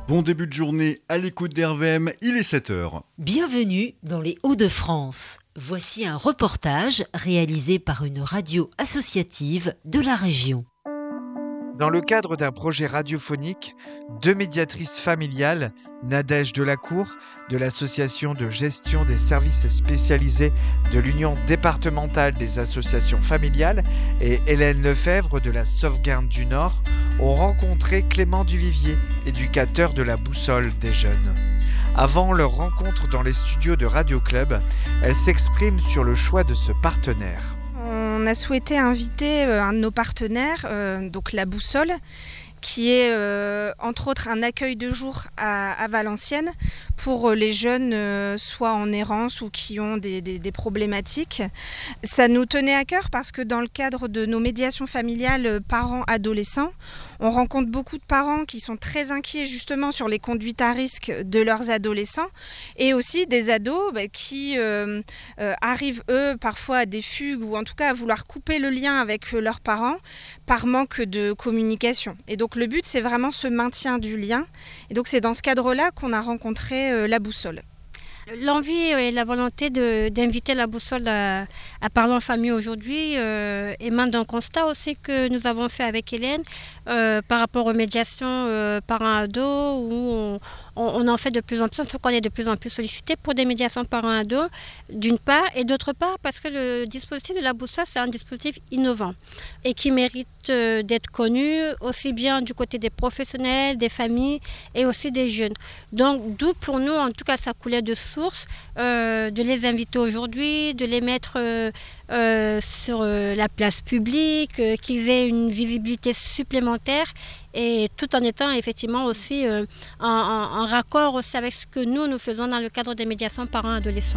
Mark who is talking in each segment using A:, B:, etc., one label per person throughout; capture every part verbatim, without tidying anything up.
A: Bon début de journée à l'écoute d'R V M, il est sept heures.
B: Bienvenue dans les Hauts-de-France. Voici un reportage réalisé par une radio associative de la région.
C: Dans le cadre d'un projet radiophonique, deux médiatrices familiales, Nadège Delacour, de l'association de gestion des services spécialisés de l'Union départementale des associations familiales, et Hélène Lefebvre de la Sauvegarde du Nord, ont rencontré Clément Duvivier, éducateur de la Boussole des jeunes. Avant leur rencontre dans les studios de Radio Club, elle s'exprime sur le choix de ce partenaire.
D: On a souhaité inviter un de nos partenaires, euh, donc la Boussole, qui est euh, entre autres un accueil de jour à, à Valenciennes pour les jeunes euh, soit en errance ou qui ont des, des, des problématiques. Ça nous tenait à cœur parce que dans le cadre de nos médiations familiales parents-adolescents, on rencontre beaucoup de parents qui sont très inquiets justement sur les conduites à risque de leurs adolescents et aussi des ados bah, qui euh, euh, arrivent eux parfois à des fugues ou en tout cas à vouloir couper le lien avec leurs parents par manque de communication. Et donc le but c'est vraiment ce maintien du lien et donc c'est dans ce cadre-là qu'on a rencontré euh, la Boussole.
E: L'envie et la volonté de, d'inviter la Boussole à, à parler en famille aujourd'hui euh, émane d'un constat aussi que nous avons fait avec Hélène euh, par rapport aux médiations euh, parents-ados où on, on, on en fait de plus en plus, en tout cas on est de plus en plus sollicité pour des médiations parents-ados d'une part et d'autre part parce que le dispositif de la Boussole c'est un dispositif innovant et qui mérite euh, d'être connu aussi bien du côté des professionnels, des familles et aussi des jeunes. Donc d'où pour nous en tout cas ça coulait de source euh, de les inviter aujourd'hui, de les mettre euh, euh, sur euh, la place publique, euh, qu'ils aient une visibilité supplémentaire et tout en étant effectivement aussi euh, en, en, en raccord aussi avec ce que nous, nous faisons dans le cadre des médiations parents-adolescents.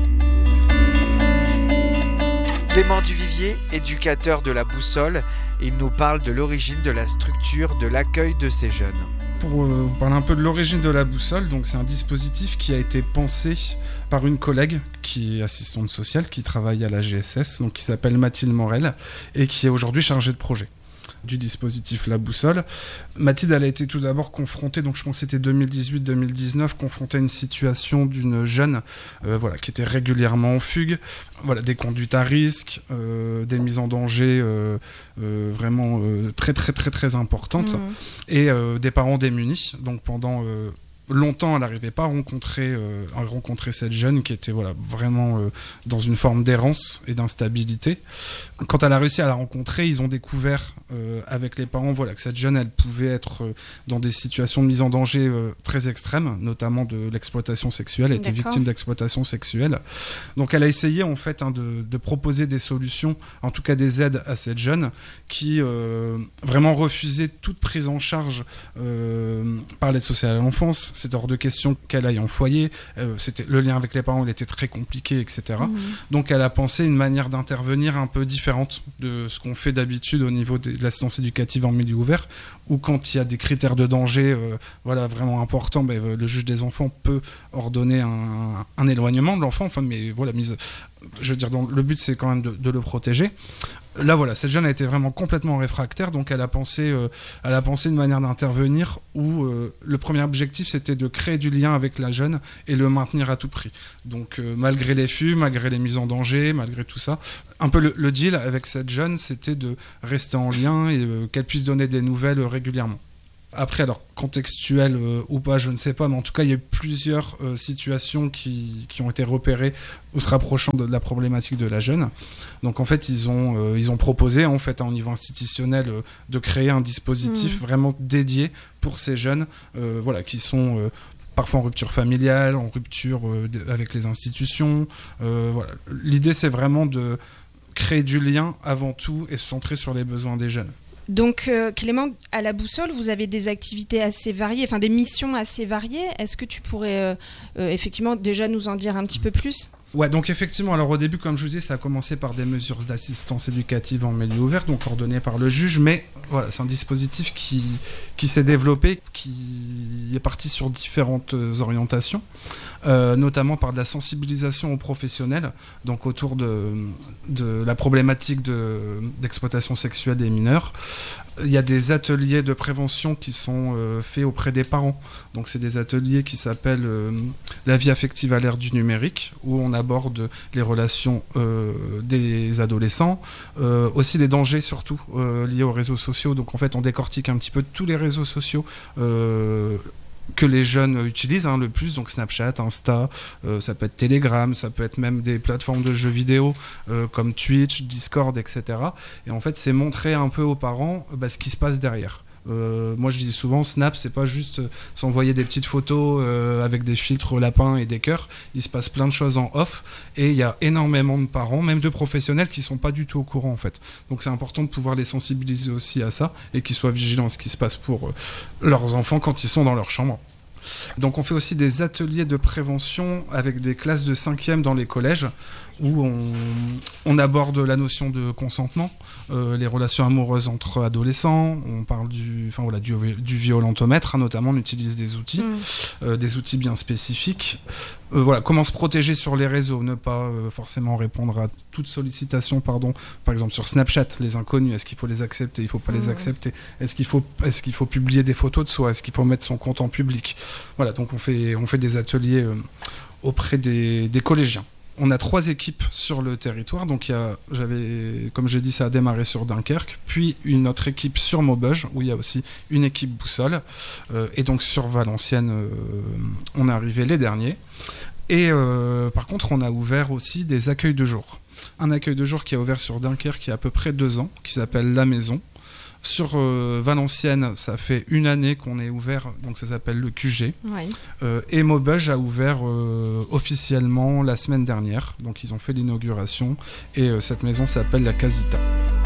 C: Clément Duvivier, éducateur de la Boussole, il nous parle de l'origine de la structure de l'accueil de ces jeunes.
F: Pour euh, vous parler un peu de l'origine de la Boussole, donc c'est un dispositif qui a été pensé par une collègue qui est assistante sociale, qui travaille à la G S S, donc qui s'appelle Mathilde Morel, et qui est aujourd'hui chargée de projet du dispositif La Boussole. Mathilde, elle a été tout d'abord confrontée, donc je pense que c'était deux mille dix-huit deux mille dix-neuf, confrontée à une situation d'une jeune euh, voilà, qui était régulièrement en fugue, voilà, des conduites à risque, euh, des mises en danger euh, euh, vraiment euh, très très très très importantes, mmh. et euh, des parents démunis. Donc pendant euh, longtemps, elle n'arrivait pas à rencontrer, euh, à rencontrer cette jeune qui était voilà, vraiment euh, dans une forme d'errance et d'instabilité. Quand elle a réussi à la rencontrer, ils ont découvert euh, avec les parents voilà, que cette jeune elle pouvait être euh, dans des situations de mise en danger euh, très extrêmes, notamment de l'exploitation sexuelle. Elle était D'accord. victime d'exploitation sexuelle. Donc elle a essayé en fait hein, de, de proposer des solutions, en tout cas des aides à cette jeune qui euh, vraiment refusait toute prise en charge euh, par l'aide sociale à l'enfance. C'était hors de question qu'elle aille en foyer. Euh, c'était, le lien avec les parents il était très compliqué, et cetera. Mmh. Donc elle a pensé une manière d'intervenir un peu différente de ce qu'on fait d'habitude au niveau de, de l'assistance éducative en milieu ouvert, où quand il y a des critères de danger euh, voilà, vraiment importants, ben, le juge des enfants peut ordonner un, un éloignement de l'enfant. Enfin, mais voilà, mise, je veux dire, donc, le but c'est quand même de, de le protéger. Là voilà, cette jeune a été vraiment complètement réfractaire, donc elle a pensé, euh, elle a pensé une manière d'intervenir où euh, le premier objectif c'était de créer du lien avec la jeune et le maintenir à tout prix. Donc euh, malgré les fugues, malgré les mises en danger, malgré tout ça, un peu le, le deal avec cette jeune c'était de rester en lien et euh, qu'elle puisse donner des nouvelles euh, régulièrement. Après, alors, contextuel euh, ou pas, je ne sais pas, mais en tout cas, il y a eu plusieurs euh, situations qui, qui ont été repérées au se rapprochant de, de la problématique de la jeune. Donc, en fait, ils ont, euh, ils ont proposé, en fait, à un niveau institutionnel, euh, de créer un dispositif mmh. vraiment dédié pour ces jeunes, euh, voilà, qui sont... Euh, parfois en rupture familiale, en rupture euh, avec les institutions. Euh, voilà. L'idée, c'est vraiment de créer du lien avant tout et se centrer sur les besoins des jeunes.
D: Donc euh, Clément, à la Boussole, vous avez des activités assez variées, enfin des missions assez variées. Est-ce que tu pourrais euh, euh, effectivement déjà nous en dire un petit peu plus ?
F: Ouais, donc effectivement, alors au début, comme je vous disais, ça a commencé par des mesures d'assistance éducative en milieu ouvert, donc ordonnées par le juge, mais voilà, c'est un dispositif qui, qui s'est développé, qui est parti sur différentes orientations, euh, notamment par de la sensibilisation aux professionnels, donc autour de, de la problématique de, d'exploitation sexuelle des mineurs, Il y a des ateliers de prévention qui sont euh, faits auprès des parents. Donc c'est des ateliers qui s'appellent euh, la vie affective à l'ère du numérique, où on aborde les relations euh, des adolescents, euh, aussi les dangers surtout euh, liés aux réseaux sociaux. Donc en fait on décortique un petit peu tous les réseaux sociaux euh, que les jeunes utilisent hein, le plus, donc Snapchat, Insta, euh, ça peut être Telegram, ça peut être même des plateformes de jeux vidéo euh, comme Twitch, Discord, et cetera. Et en fait, c'est montrer un peu aux parents bah, ce qui se passe derrière. Euh, moi je dis souvent Snap c'est pas juste euh, s'envoyer des petites photos euh, avec des filtres lapins et des cœurs, il se passe plein de choses en off et il y a énormément de parents, même de professionnels qui sont pas du tout au courant en fait, donc c'est important de pouvoir les sensibiliser aussi à ça et qu'ils soient vigilants à ce qui se passe pour euh, leurs enfants quand ils sont dans leur chambre. Donc on fait aussi des ateliers de prévention avec des classes de cinquième dans les collèges où on, on aborde la notion de consentement, euh, les relations amoureuses entre adolescents, on parle du, enfin, voilà, du, du violentomètre, hein, notamment on utilise des outils, mmh. euh, des outils bien spécifiques. Euh, voilà, comment se protéger sur les réseaux, ne pas euh, forcément répondre à toute sollicitation, pardon, par exemple sur Snapchat, les inconnus, est-ce qu'il faut les accepter, il ne faut pas mmh. les accepter, est-ce qu'il faut, est-ce qu'il faut publier des photos de soi, est-ce qu'il faut mettre son compte en public. Voilà, donc on fait, on fait des ateliers euh, auprès des, des collégiens. On a trois équipes sur le territoire, donc il y a, j'avais, comme j'ai dit, ça a démarré sur Dunkerque, puis une autre équipe sur Maubeuge, où il y a aussi une équipe boussole, euh, et donc sur Valenciennes, euh, on est arrivé les derniers. Et euh, par contre, on a ouvert aussi des accueils de jour. Un accueil de jour qui a ouvert sur Dunkerque il y a à peu près deux ans, qui s'appelle La Maison. Sur euh, Valenciennes, ça fait une année qu'on est ouvert, donc ça s'appelle le Q G. Ouais. Euh, et Maubeuge a ouvert euh, officiellement la semaine dernière, donc ils ont fait l'inauguration, et euh, cette maison s'appelle la Casita.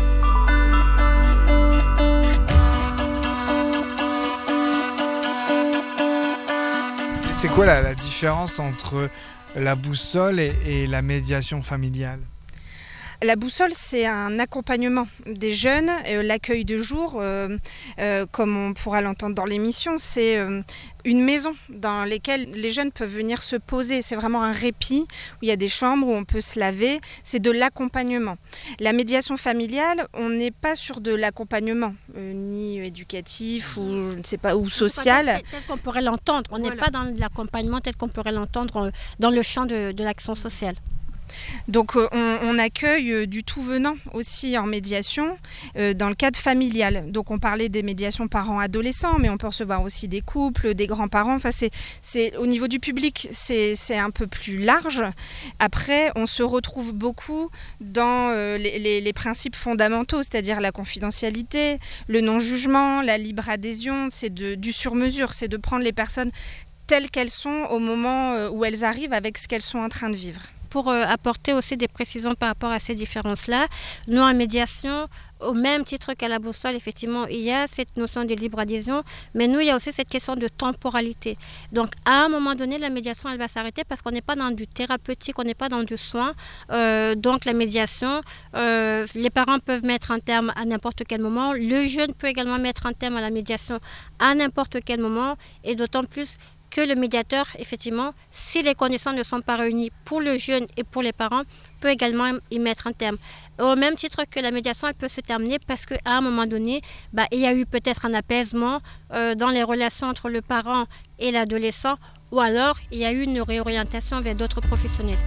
C: C'est quoi la, la différence entre la boussole et, et la médiation familiale ?
D: La boussole, c'est un accompagnement des jeunes. Euh, l'accueil de jour, euh, euh, comme on pourra l'entendre dans l'émission, c'est euh, une maison dans laquelle les jeunes peuvent venir se poser. C'est vraiment un répit où il y a des chambres où on peut se laver. C'est de l'accompagnement. La médiation familiale, on n'est pas sur de l'accompagnement, euh, ni éducatif ou je ne sais pas, ou social.
E: Tel, tel qu'on pourrait l'entendre. On n'est voilà. pas dans l'accompagnement tel qu'on pourrait l'entendre dans le champ de, de l'action sociale.
D: Donc euh, on, on accueille euh, du tout venant aussi en médiation euh, dans le cadre familial. Donc on parlait des médiations parents-adolescents, mais on peut recevoir aussi des couples, des grands-parents. Enfin, c'est, c'est, au niveau du public, c'est, c'est un peu plus large. Après, on se retrouve beaucoup dans euh, les, les, les principes fondamentaux, c'est-à-dire la confidentialité, le non-jugement, la libre adhésion. C'est de, du sur-mesure, c'est de prendre les personnes telles qu'elles sont au moment où elles arrivent avec ce qu'elles sont en train de vivre.
E: Pour euh, apporter aussi des précisions par rapport à ces différences-là, nous en médiation, au même titre qu'à la boussole, effectivement, il y a cette notion de libre adhésion, mais nous, il y a aussi cette question de temporalité. Donc, à un moment donné, la médiation, elle va s'arrêter parce qu'on n'est pas dans du thérapeutique, on n'est pas dans du soin. Euh, donc, la médiation, euh, les parents peuvent mettre un terme à n'importe quel moment. Le jeune peut également mettre un terme à la médiation à n'importe quel moment, et d'autant plus que le médiateur, effectivement, si les conditions ne sont pas réunies pour le jeune et pour les parents, peut également y mettre un terme. Au même titre que la médiation, elle peut se terminer parce qu'à un moment donné, bah, il y a eu peut-être un apaisement euh, dans les relations entre le parent et l'adolescent, ou alors il y a eu une réorientation vers d'autres professionnels.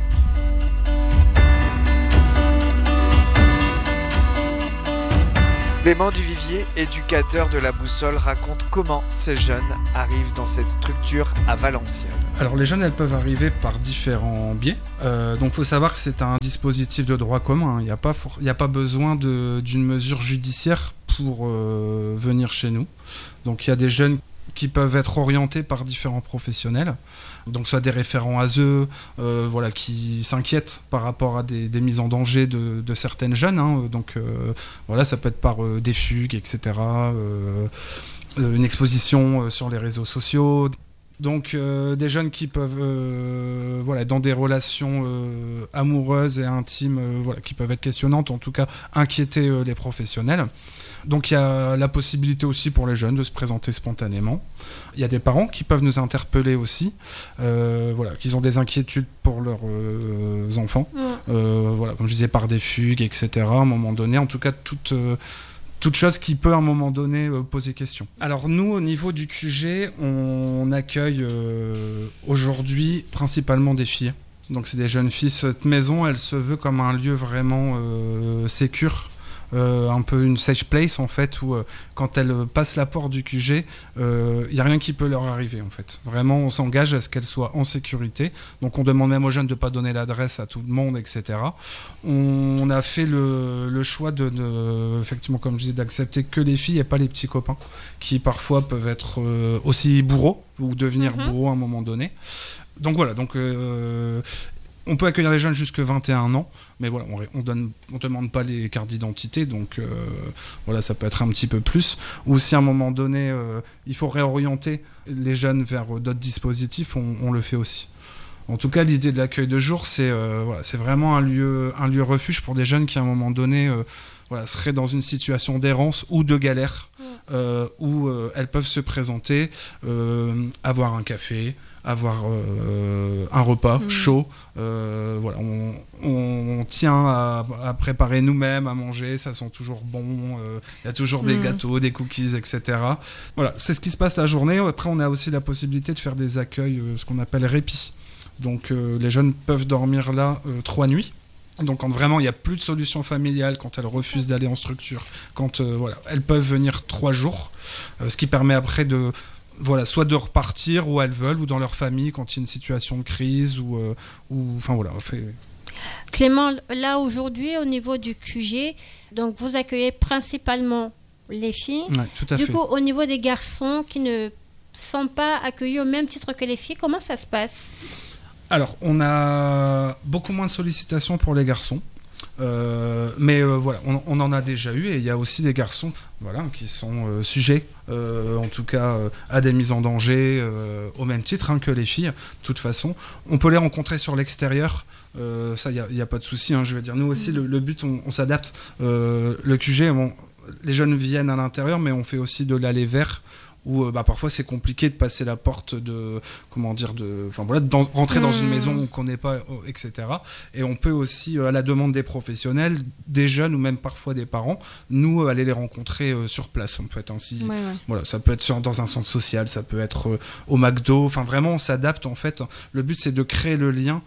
C: Clément Duvivier, éducateur de la boussole, raconte comment ces jeunes arrivent dans cette structure à Valenciennes.
F: Alors les jeunes, elles peuvent arriver par différents biais. Euh, donc il faut savoir que c'est un dispositif de droit commun. Il n'y a pas, for- il n'y a pas besoin de, d'une mesure judiciaire pour euh, venir chez nous. Donc il y a des jeunes qui peuvent être orientés par différents professionnels, donc soit des référents A S E, euh, voilà, qui s'inquiètent par rapport à des, des mises en danger de, de certaines jeunes, hein, donc euh, voilà, ça peut être par euh, des fugues, et cetera, euh, une exposition euh, sur les réseaux sociaux, donc euh, des jeunes qui peuvent, euh, voilà, dans des relations euh, amoureuses et intimes, euh, voilà, qui peuvent être questionnantes, en tout cas inquiéter euh, les professionnels. Donc il y a la possibilité aussi pour les jeunes de se présenter spontanément. Il y a des parents qui peuvent nous interpeller aussi, euh, voilà, qu'ils ont des inquiétudes pour leurs euh, enfants, mmh. euh, voilà, comme je disais, par des fugues, et cetera. À un moment donné, en tout cas, toute, euh, toute chose qui peut à un moment donné euh, poser question. Alors nous, au niveau du Q G, on accueille euh, aujourd'hui principalement des filles. Donc c'est des jeunes filles. Cette maison, elle se veut comme un lieu vraiment euh, sécure. Euh, un peu une safe place en fait, où euh, quand elles passent la porte du Q G, il euh, n'y a rien qui peut leur arriver en fait. Vraiment, on s'engage à ce qu'elles soient en sécurité. Donc on demande même aux jeunes de ne pas donner l'adresse à tout le monde, et cetera. On, on a fait le, le choix de, de, effectivement, comme je disais, d'accepter que les filles et pas les petits copains, qui parfois peuvent être euh, aussi bourreaux ou devenir mm-hmm. bourreaux à un moment donné. Donc voilà, donc euh, on peut accueillir les jeunes jusqu'à vingt et un ans, mais voilà, on ne donne, on demande pas les cartes d'identité, donc euh, voilà, ça peut être un petit peu plus. Ou si à un moment donné, euh, il faut réorienter les jeunes vers d'autres dispositifs, on, on le fait aussi. En tout cas, l'idée de l'accueil de jour, c'est, euh, voilà, c'est vraiment un lieu, un lieu refuge pour des jeunes qui, à un moment donné, euh, voilà, seraient dans une situation d'errance ou de galère, mmh. euh, où euh, elles peuvent se présenter, euh, avoir un café, avoir euh, un repas mmh. chaud. Euh, voilà, on, on tient à, à préparer nous-mêmes, à manger, ça sent toujours bon. Il euh, y a toujours des mmh. gâteaux, des cookies, et cetera. Voilà, c'est ce qui se passe la journée. Après, on a aussi la possibilité de faire des accueils, euh, ce qu'on appelle répit. Donc, euh, les jeunes peuvent dormir là euh, trois nuits. Donc quand vraiment il n'y a plus de solution familiale, quand elles refusent d'aller en structure, quand euh, voilà, elles peuvent venir trois jours, euh, ce qui permet après de voilà, soit de repartir où elles veulent, ou dans leur famille quand il y a une situation de crise, ou euh, ou enfin voilà. Fait...
E: Clément, là aujourd'hui au niveau du Q G, donc vous accueillez principalement les filles.
F: Ouais, tout à
E: du
F: fait.
E: coup, au niveau des garçons qui ne sont pas accueillis au même titre que les filles, comment ça se passe ?
F: Alors, on a beaucoup moins de sollicitations pour les garçons, euh, mais euh, voilà, on, on en a déjà eu, et il y a aussi des garçons, voilà, qui sont euh, sujets, euh, en tout cas, euh, à des mises en danger, euh, au même titre hein, que les filles. De toute façon, on peut les rencontrer sur l'extérieur. Euh, ça, il n'y a, a pas de souci. Hein, je veux dire, nous aussi, le, le but, on, on s'adapte. Euh, le Q G, on, les jeunes viennent à l'intérieur, mais on fait aussi de l'aller vers. Où euh, bah, parfois c'est compliqué de passer la porte de comment dire de enfin voilà de dans, rentrer mmh. dans une maison qu'on connaît pas, et cetera. Et on peut aussi euh, à la demande des professionnels, des jeunes ou même parfois des parents, nous euh, aller les rencontrer euh, sur place en fait. Hein, si, ouais, ouais. Voilà, ça peut être sur, dans un centre social, ça peut être euh, au McDo. Enfin vraiment on s'adapte en fait. Le but c'est de créer le lien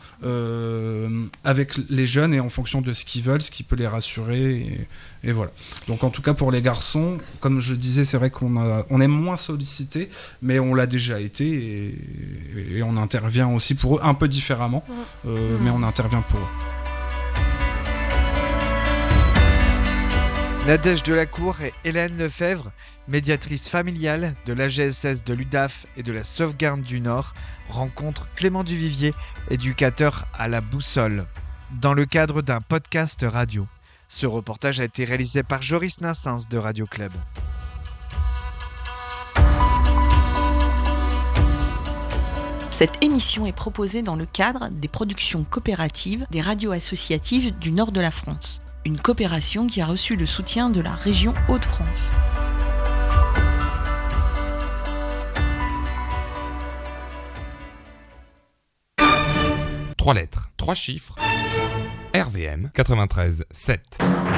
F: euh, avec les jeunes et en fonction de ce qu'ils veulent, ce qui peut les rassurer. Et, et voilà. Donc en tout cas pour les garçons, comme je disais, c'est vrai qu'on a, on est moins sollicité, mais on l'a déjà été et, et on intervient aussi pour eux un peu différemment, euh, mmh. mais on intervient pour eux.
C: Nadège Delacour et Hélène Lefebvre, médiatrice familiale de l'A G S S de l'U D A F et de la Sauvegarde du Nord, rencontrent Clément Duvivier, éducateur à la Boussole, dans le cadre d'un podcast radio. Ce reportage a été réalisé par Joris Nassens de Radio Club.
G: Cette émission est proposée dans le cadre des productions coopératives des radios associatives du nord de la France. Une coopération qui a reçu le soutien de la région Hauts-de-France.
H: Trois lettres, trois chiffres. R V M quatre-vingt-treize sept.